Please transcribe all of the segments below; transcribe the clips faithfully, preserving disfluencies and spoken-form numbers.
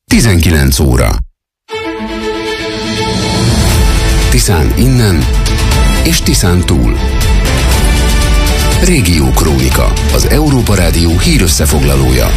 tizenkilenc óra. Tiszán innen és Tiszán túl. Régió Krónika, az Európa Rádió hírösszefoglalója.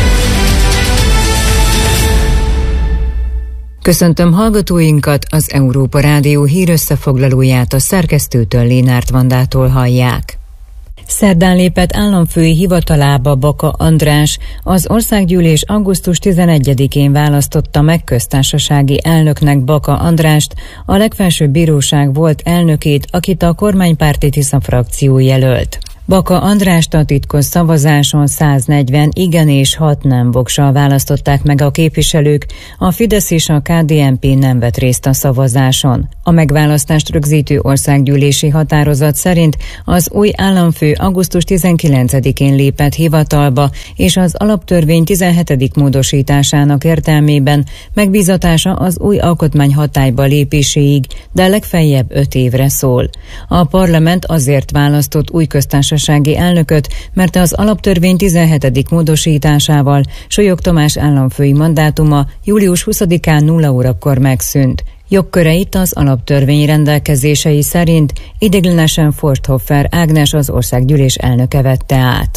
Köszöntöm hallgatóinkat, az Európa Rádió hírösszefoglalóját a szerkesztőtől, Lénárt Vandától hallják. Szerdán lépett államfői hivatalába Baka András. Az országgyűlés augusztus tizenegyedikén választotta meg köztársasági elnöknek Baka Andrást, a legfelsőbb bíróság volt elnökét, akit a kormánypárti Tisza frakció jelölt. Baka Andrást a titkos szavazáson száznegyven igen és hat nem vokszal választották meg a képviselők, a Fidesz és a ká dé en pé nem vett részt a szavazáson. A megválasztást rögzítő országgyűlési határozat szerint az új államfő augusztus tizenkilencedikén lépett hivatalba, és az alaptörvény tizenhetedik módosításának értelmében megbízatása az új alkotmány hatályba lépéséig, de legfeljebb öt évre szól. A parlament azért választott új köztársasági elnököt, mert az alaptörvény tizenhetedik módosításával Solyog Tamás államfői mandátuma július huszadikán nulla órakor megszűnt. Jogköreit az alaptörvény rendelkezései szerint ideiglenesen Forsthoffer Ágnes, az országgyűlés elnöke vette át.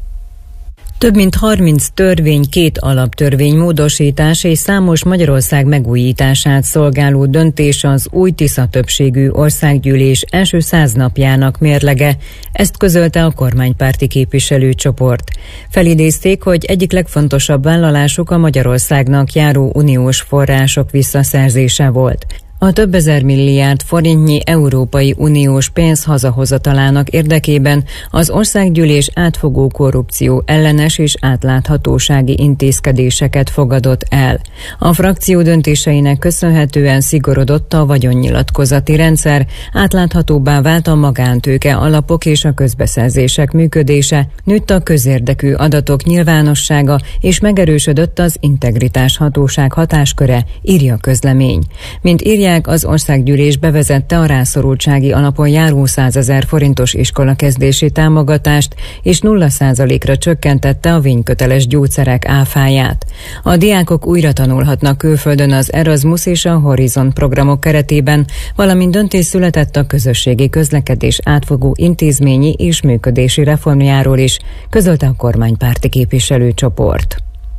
Több mint harminc törvény, két alaptörvény módosítás és számos Magyarország megújítását szolgáló döntés az új Tisza többségű országgyűlés első száz napjának mérlege, ezt közölte a kormánypárti képviselőcsoport. Felidézték, hogy egyik legfontosabb vállalásuk a Magyarországnak járó uniós források visszaszerzése volt. A több ezer milliárd forintnyi Európai Uniós pénz hazahozatalának érdekében az országgyűlés átfogó korrupció ellenes és átláthatósági intézkedéseket fogadott el. A frakció döntéseinek köszönhetően szigorodott a vagyonnyilatkozati rendszer, átláthatóbbá vált a magántőke alapok és a közbeszerzések működése, nőtt a közérdekű adatok nyilvánossága és megerősödött az integritás hatóság hatásköre, írja a közlemény. Mint írják, az országgyűlés bevezette a rászorultsági alapon járó százezer forintos iskolakezdési támogatást, és nulla százalékra csökkentette a vényköteles gyógyszerek áfáját. A diákok újra tanulhatnak külföldön az Erasmus és a Horizon programok keretében, valamint döntés született a közösségi közlekedés átfogó intézményi és működési reformjáról is, közölte a kormánypárti képviselőcsoport.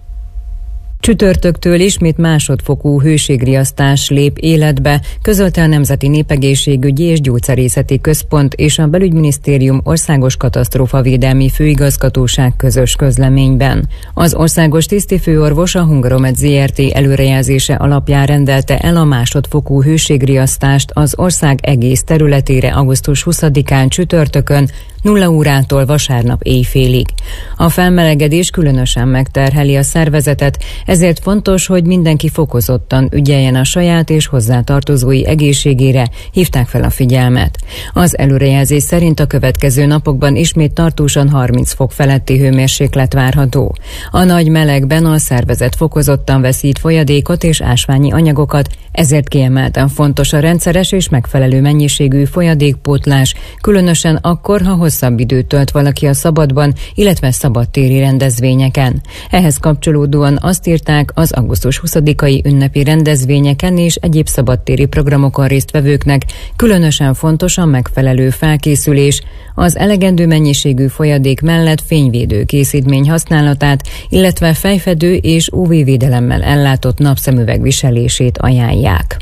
Csütörtöktől ismét másodfokú hőségriasztás lép életbe, közölte a Nemzeti Népegészségügyi és Gyógyszerészeti Központ és a Belügyminisztérium Országos Katasztrófavédelmi Főigazgatóság közös közleményben. Az országos tisztifőorvos a Hungaromed zé er té előrejelzése alapján rendelte el a másodfokú hőségriasztást az ország egész területére augusztus huszadikán csütörtökön, nulla órától vasárnap éjfélig. A felmelegedés különösen megterheli a szervezetet, ezért fontos, hogy mindenki fokozottan ügyeljen a saját és hozzátartozói egészségére, hívták fel a figyelmet. Az előrejelzés szerint a következő napokban ismét tartósan harminc fok feletti hőmérséklet várható. A nagy melegben a szervezet fokozottan veszít folyadékot és ásványi anyagokat, ezért kiemelten fontos a rendszeres és megfelelő mennyiségű folyadékpótlás, különösen akkor, ha hosszabb időt tölt valaki a szabadban, illetve szabadtéri rendezvényeken. Ehhez kapcsolódóan azt írták, az augusztus huszadikai ünnepi rendezvényeken és egyéb szabadtéri programokon résztvevőknek különösen fontos a megfelelő felkészülés, az elegendő mennyiségű folyadék mellett fényvédő készítmény használatát, illetve fejfedő és ú vé védelemmel ellátott napszemüveg viselését ajánlják.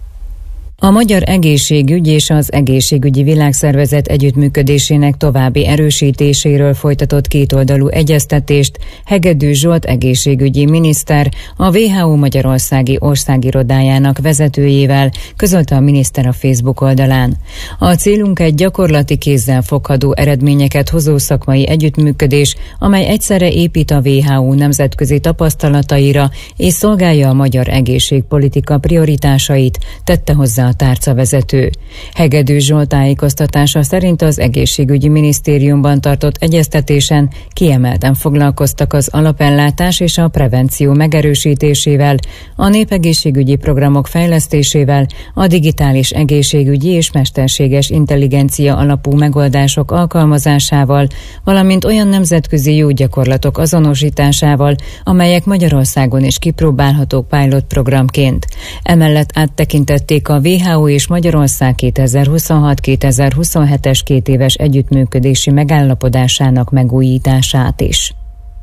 A Magyar Egészségügy és az Egészségügyi Világszervezet együttműködésének további erősítéséről folytatott kétoldalú egyeztetést Hegedű Zsolt egészségügyi miniszter, a vé há ó Magyarországi országirodájának vezetőjével, közölte a miniszter a Facebook oldalán. A célunk egy gyakorlati kézzel fogható eredményeket hozó szakmai együttműködés, amely egyszerre épít a vé há ó nemzetközi tapasztalataira és szolgálja a magyar egészségpolitika prioritásait, tette hozzá a tárcavezető. Hegedűs Zsolt tájékoztatása szerint az egészségügyi minisztériumban tartott egyeztetésen kiemelten foglalkoztak az alapellátás és a prevenció megerősítésével, a népegészségügyi programok fejlesztésével, a digitális egészségügyi és mesterséges intelligencia alapú megoldások alkalmazásával, valamint olyan nemzetközi jó gyakorlatok azonosításával, amelyek Magyarországon is kipróbálhatók pilot programként. Emellett áttekintették a vé há o és Magyarország kétezer-huszonhat-kétezer-huszonhetes két éves együttműködési megállapodásának megújítását is.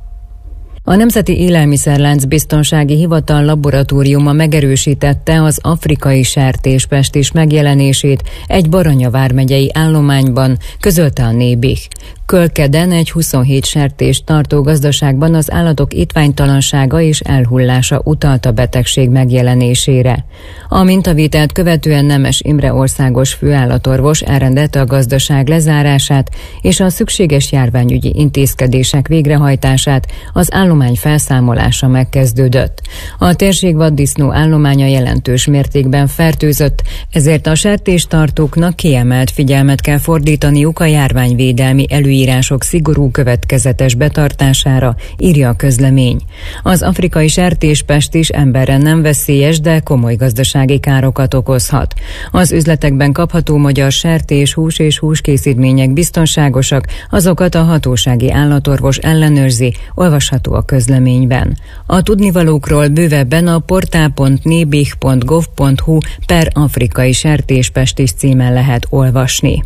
A Nemzeti Élelmiszerlánc Biztonsági Hivatal laboratóriuma megerősítette az afrikai sertéspestis megjelenését egy Baranya vármegyei állományban, közölte a Nébih. Kölkeden egy huszonhét sertést tartó gazdaságban az állatok étványtalansága és elhullása utalt a betegség megjelenésére. A mintavételt követően Nemes Imre országos főállatorvos elrendelte a gazdaság lezárását és a szükséges járványügyi intézkedések végrehajtását, az állomány felszámolása megkezdődött. A térség vaddisznó állománya jelentős mértékben fertőzött, ezért a sertéstartóknak kiemelt figyelmet kell fordítaniuk a járványvédelmi előírások írások szigorú következetes betartására, írja a közlemény. Az afrikai sertéspestis emberre nem veszélyes, de komoly gazdasági károkat okozhat. Az üzletekben kapható magyar sertés, hús és húskészítmények biztonságosak, azokat a hatósági állatorvos ellenőrzi, olvasható a közleményben. A tudnivalókról bővebben a portál pont nébih pont gov pont hu per afrikai sertéspestis címen lehet olvasni.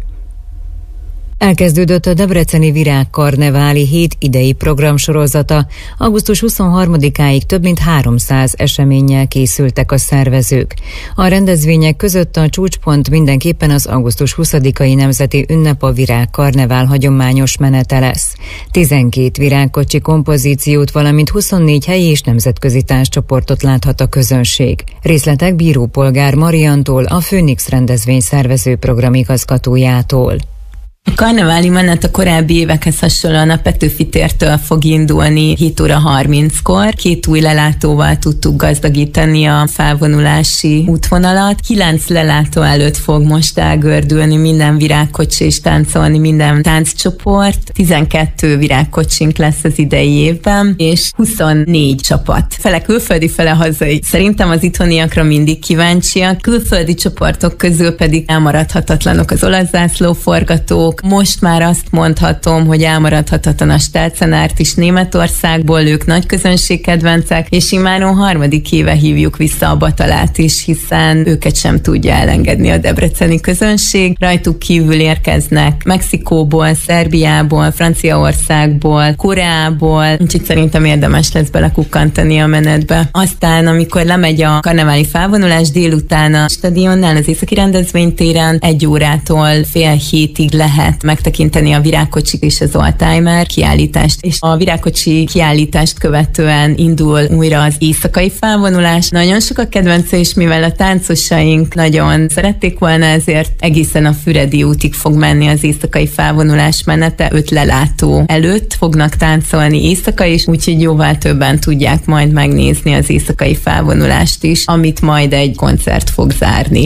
Elkezdődött a debreceni virágkarneváli hét idei programsorozata. augusztus huszonharmadikáig több mint háromszáz eseménnyel készültek a szervezők. A rendezvények között a csúcspont mindenképpen az augusztus huszadikai nemzeti ünnep a virágkarnevál hagyományos menete lesz. tizenkét virágkocsi kompozíciót, valamint huszonnégy helyi és nemzetközi táncsoportot láthat a közönség. Részletek Bírópolgár Mariantól, a Főnix rendezvény szervező programigazgatójától. A karneváli menet a korábbi évekhez hasonlóan a Petőfi tértől fog indulni hét óra harminckor. Két új lelátóval tudtuk gazdagítani a felvonulási útvonalat. Kilenc lelátó előtt fog most elgördülni minden virágkocsi és táncolni minden tánccsoport. tizenkettő virágkocsink lesz az idei évben, és huszonnégy csapat. Fele külföldi, fele hazai. Szerintem az itthoniakra mindig kíváncsiak. Külföldi csoportok közül pedig elmaradhatatlanok az olasz zászlóforgatók. Most már azt mondhatom, hogy elmaradhatatlan a Stelzenárt is Németországból, ők nagy közönségkedvencek, és immáron harmadik éve hívjuk vissza a Batalát is, hiszen őket sem tudja elengedni a debreceni közönség. Rajtuk kívül érkeznek Mexikóból, Szerbiából, Franciaországból, Koreából, úgyhogy szerintem érdemes lesz belekukkantani a menetbe. Aztán, amikor lemegy a karneváli felvonulás, délután a stadionnál, az északi rendezvénytéren egy órától fél hétig lehet megtekinteni a virágkocsik és az oldtimer kiállítást. És a virágkocsi kiállítást követően indul újra az éjszakai felvonulás. Nagyon sok a kedvence, és mivel a táncosaink nagyon szerették volna, ezért egészen a Füredi útig fog menni az éjszakai felvonulás menete. Öt lelátó előtt fognak táncolni éjszaka is, úgyhogy jóval többen tudják majd megnézni az éjszakai felvonulást is, amit majd egy koncert fog zárni.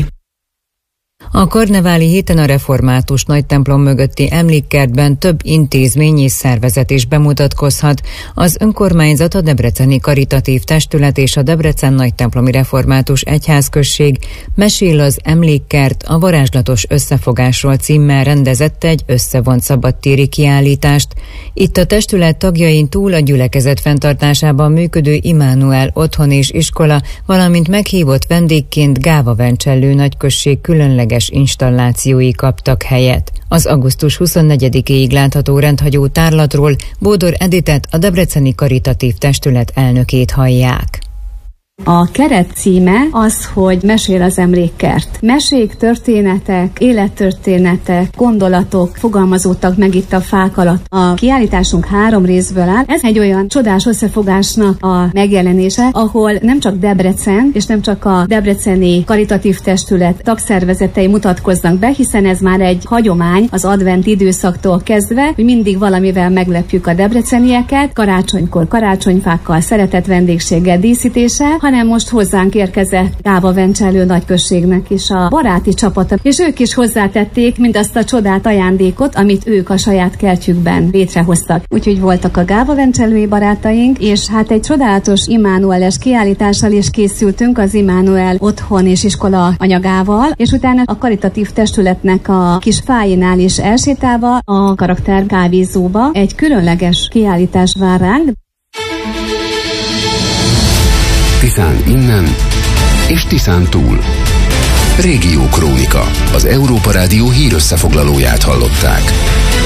A karneváli héten a református nagytemplom mögötti emlékkertben több intézmény és szervezet is bemutatkozhat. Az önkormányzat, a Debreceni Karitatív Testület és a Debrecen Nagytemplomi Református Egyházközség Mesél az emlékkert a varázslatos összefogásról címmel rendezett egy összevont szabadtéri kiállítást. Itt a testület tagjain túl a gyülekezet fenntartásában működő Immanuel otthon és iskola, valamint meghívott vendégként Gáva Vencsellő nagyközség különleges installációi kaptak helyet. Az augusztus huszonnegyedikéig látható rendhagyó tárlatról Bódor Editet, a Debreceni Karitatív Testület elnökét hallják. A keret címe az, hogy Mesél az emlékkert. Mesék, történetek, élettörténetek, gondolatok fogalmazódtak meg itt a fák alatt. A kiállításunk három részből áll. Ez egy olyan csodás összefogásnak a megjelenése, ahol nem csak Debrecen, és nem csak a Debreceni Karitatív Testület tagszervezetei mutatkoznak be, hiszen ez már egy hagyomány az advent időszaktól kezdve, hogy mindig valamivel meglepjük a debrecenieket, karácsonykor karácsonyfákkal, szeretett vendégséggel, díszítéssel, hanem most hozzánk érkezett Gáva Vencselő nagyközségnek is a baráti csapata, és ők is hozzátették mindazt a csodát, ajándékot, amit ők a saját kertjükben létrehoztak. Úgyhogy voltak a Gáva Vencselői barátaink, és hát egy csodálatos Immanueles kiállítással is készültünk az Immanuel otthon és iskola anyagával, és utána a karitatív testületnek a kis fájinál is elsétálva a karakter kávézóba egy különleges kiállítás vár ránk. Tiszán innen és Tiszán túl. Régió Krónika, az Európa Rádió hírösszefoglalóját hallották.